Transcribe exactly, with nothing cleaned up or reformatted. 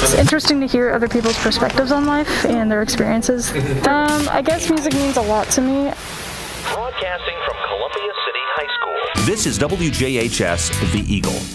It's interesting to hear other people's perspectives on life and their experiences. Um, I guess music means a lot to me. Broadcasting from Columbia City High School. This is W J H S, The Eagle.